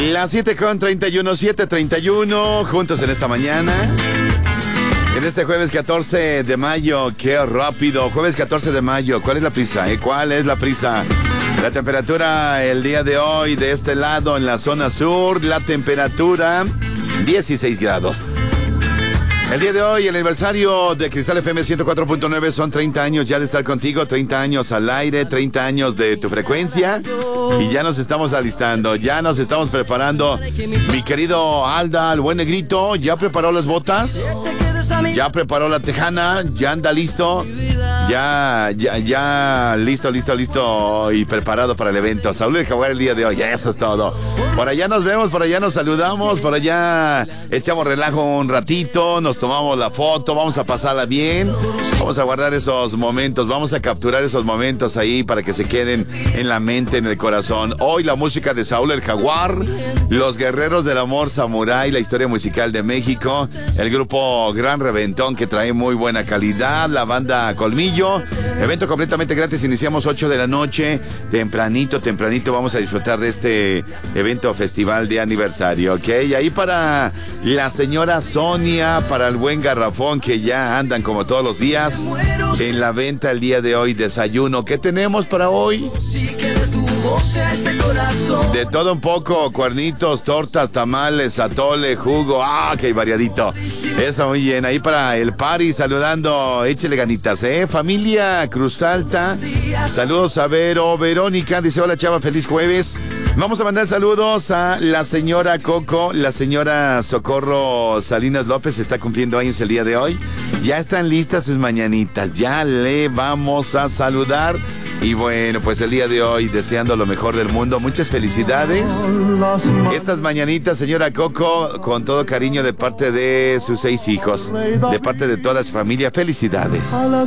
Las 7:31, juntos en esta mañana. En este jueves 14 de mayo, qué rápido. Jueves 14 de mayo, ¿cuál es la prisa? ¿Cuál es la prisa? La temperatura el día de hoy de este lado en la zona sur, la temperatura 16 grados. El día de hoy, el aniversario de Cristal FM 104.9, son 30 años ya de estar contigo, 30 años al aire, 30 años de tu frecuencia. Y ya nos estamos alistando, ya nos estamos preparando. Mi querido Alda, el buen negrito, ¿ya preparó las botas? ¿Ya preparó la tejana? ¿Ya anda listo? Ya, listo y preparado para el evento. Saúl el Jaguar el día de hoy, eso es todo. Por allá nos vemos, por allá nos saludamos, por allá echamos relajo un ratito, nos tomamos la foto, vamos a pasarla bien, vamos a guardar esos momentos, vamos a capturar esos momentos ahí para que se queden en la mente, en el corazón. Hoy la música de Saúl el Jaguar, los Guerreros del Amor Samurái, la historia musical de México, el grupo Gran Reventón que trae muy buena calidad, la banda Colmillo. Evento completamente gratis, iniciamos 8 de la noche, tempranito vamos a disfrutar de este evento festival de aniversario, ¿ok? Y ahí para la señora Sonia, para el buen Garrafón que ya andan como todos los días en la venta el día de hoy, desayuno. ¿Qué tenemos para hoy? De todo un poco, cuernitos, tortas, tamales, atole, jugo, qué variadito. Eso, muy bien, ahí para el party, saludando, échele ganitas, familia Cruz Alta, saludos a Verónica, dice, hola chava, feliz jueves. Vamos a mandar saludos a la señora Coco, la señora Socorro Salinas López, está cumpliendo años el día de hoy, ya están listas sus mañanitas, ya le vamos a saludar. Y bueno, pues el día de hoy deseando lo mejor del mundo, muchas felicidades. Estas mañanitas, señora Coco, con todo cariño de parte de sus 6 hijos, de parte de toda su familia, felicidades.